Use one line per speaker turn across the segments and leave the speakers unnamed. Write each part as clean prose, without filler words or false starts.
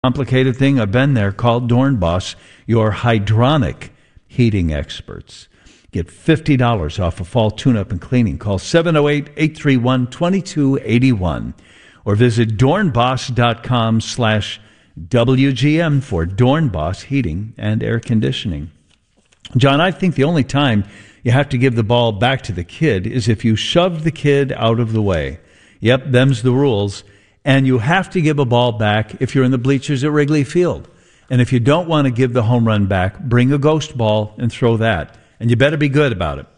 complicated thing. I've been there. Call Dornbos, your hydronic heating experts. Get $50 off a fall tune-up and cleaning. Call 708-831-2281 or visit dornbos.com/WGM for Dornbos Heating and Air Conditioning. John, I think the only time you have to give the ball back to the kid is if you shoved the kid out of the way. Yep, them's the rules. And you have to give a ball back if you're in the bleachers at Wrigley Field. And if you don't want to give the home run back, bring a ghost ball and throw that. And you better be good about it.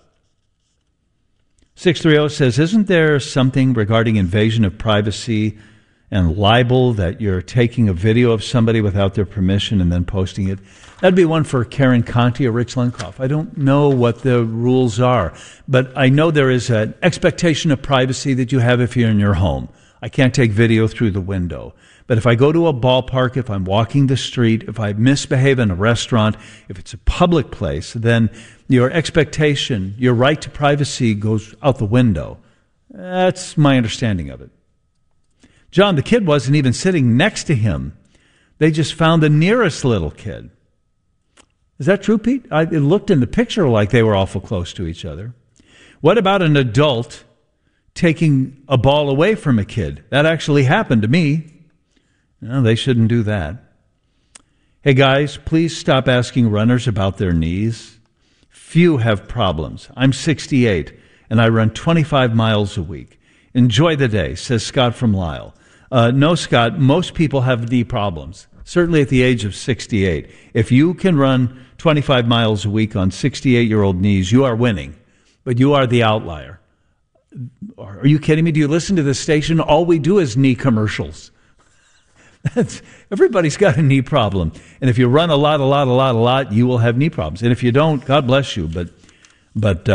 630 says, isn't there something regarding invasion of privacy and libel that you're taking a video of somebody without their permission and then posting it? That'd be one for Karen Conti or Rich Lenkoff. I don't know what the rules are, but I know there is an expectation of privacy that you have if you're in your home. I can't take video through the window. But if I go to a ballpark, if I'm walking the street, if I misbehave in a restaurant, if it's a public place, then your expectation, your right to privacy goes out the window. That's my understanding of it. John, the kid wasn't even sitting next to him. They just found the nearest little kid. Is that true, Pete? It looked in the picture like they were awful close to each other. What about an adult taking a ball away from a kid? That actually happened to me. No, they shouldn't do that. Hey guys, please stop asking runners about their knees. Few have problems. I'm 68 and I run 25 miles a week. Enjoy the day, says Scott from Lisle. No, Scott, most people have knee problems, certainly at the age of 68. If you can run 25 miles a week on 68-year-old knees, you are winning, but you are the outlier. Are you kidding me? Do you listen to this station? All we do is knee commercials. Everybody's got a knee problem. And if you run a lot, you will have knee problems. And if you don't, God bless you. But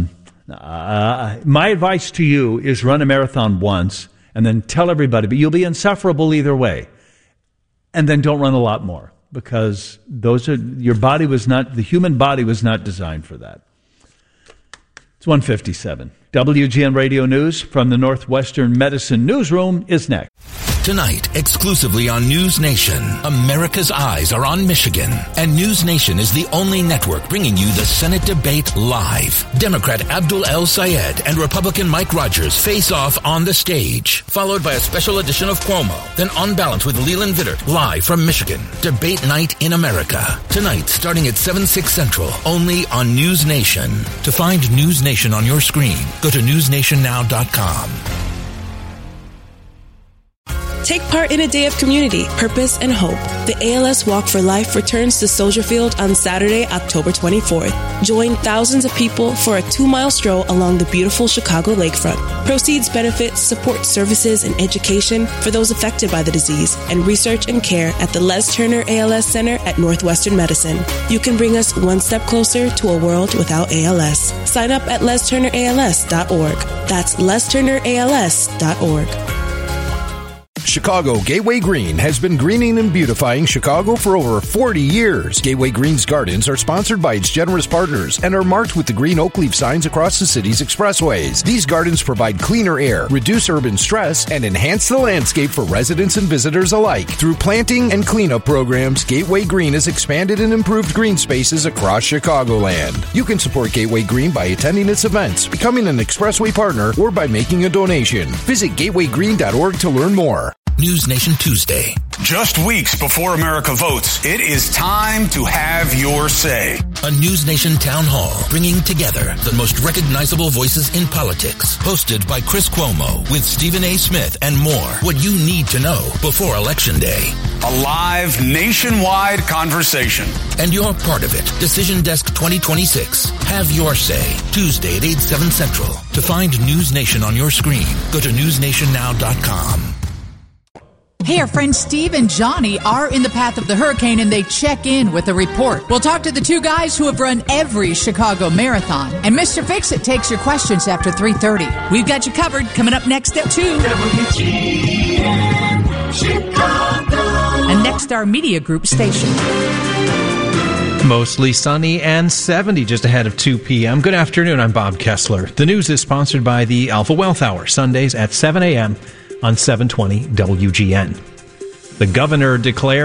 my advice to you is run a marathon once and then tell everybody. But you'll be insufferable either way. And then don't run a lot more because the human body was not designed for that. It's 1:57. WGN Radio News from the Northwestern Medicine Newsroom is next.
Tonight, exclusively on News Nation, America's eyes are on Michigan, and News Nation is the only network bringing you the Senate debate live. Democrat Abdul El-Sayed and Republican Mike Rogers face off on the stage, followed by a special edition of Cuomo, then On Balance with Leland Vittert, live from Michigan. Debate night in America. Tonight, starting at 7/6 Central, only on News Nation. To find News Nation on your screen, go to newsnationnow.com.
Take part in a day of community, purpose, and hope. The ALS Walk for Life returns to Soldier Field on Saturday, October 24th. Join thousands of people for a 2-mile stroll along the beautiful Chicago lakefront. Proceeds benefit support services and education for those affected by the disease and research and care at the Les Turner ALS Center at Northwestern Medicine. You can bring us one step closer to a world without ALS. Sign up at lesturnerals.org. That's lesturnerals.org.
Chicago Gateway Green has been greening and beautifying Chicago for over 40 years. Gateway Green's gardens are sponsored by its generous partners and are marked with the green oak leaf signs across the city's expressways. These gardens provide cleaner air, reduce urban stress, and enhance the landscape for residents and visitors alike. Through planting and cleanup programs, Gateway Green has expanded and improved green spaces across Chicagoland. You can support Gateway Green by attending its events, becoming an expressway partner, or by making a donation. Visit gatewaygreen.org to learn more.
News Nation Tuesday.
Just weeks before America votes, it is time to have your say.
A News Nation town hall bringing together the most recognizable voices in politics. Hosted by Chris Cuomo with Stephen A. Smith and more. What you need to know before Election Day.
A live nationwide conversation.
And you're part of it. Decision Desk 2026. Have your say. Tuesday at 8/7 Central. To find News Nation on your screen, go to newsnationnow.com.
Hey, our friends Steve and Johnny are in the path of the hurricane, and they check in with a report. We'll talk to the two guys who have run every Chicago marathon. And Mr. Fix-It takes your questions after 3:30. We've got you covered. Coming up next at 2. WGN Chicago. And next, our Media Group station.
Mostly sunny and 70 just ahead of 2 p.m. Good afternoon. I'm Bob Kessler. The news is sponsored by the Alpha Wealth Hour, Sundays at 7 a.m. on 720 WGN. The governor declared